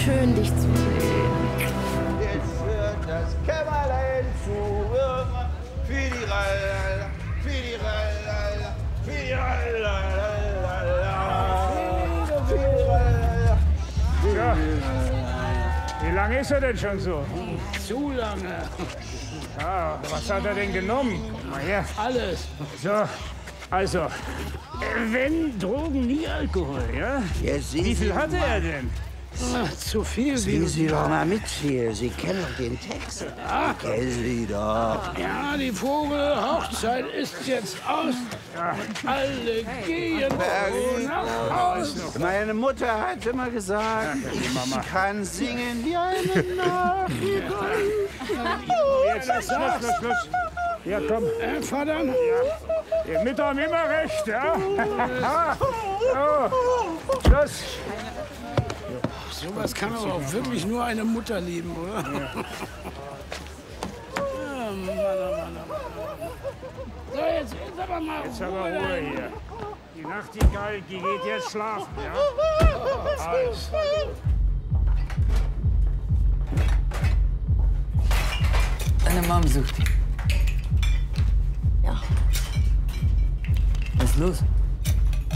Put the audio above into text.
schön, dich zu sehen. Jetzt wird das Kämmerlein zu für die Rallala, für die Rallala, für die Rallala, für die Rallala. Ja. Wie lange ist er denn schon so? Zu lange. Ja, was hat er denn genommen? Mal her. Alles. So, also, wenn Drogen, nie Alkohol, ja? Jetzt Wie viel hatte er denn? Ach, zu viel. Singen Sie doch mal mit hier. Sie kennen doch den Text. Ja. Kennen Sie doch. Ja, die Vogelhochzeit ist jetzt aus. Und alle gehen nach Hause. Meine Mutter hat immer gesagt, ich kann singen wie eine Nachtigall. Jetzt ist Schluss. Ja, komm. Vater? Ja. Ihr Mütter haben immer recht, ja? So, Schluss. Sowas kann aber auch wirklich nur eine Mutter lieben, oder? Ja. Mann. So, jetzt ist aber mal Jetzt aber Ruhe hier. Die Nachtigall, die geht jetzt schlafen, ja? Alles. Deine Mom sucht dich. Ja. Was ist los?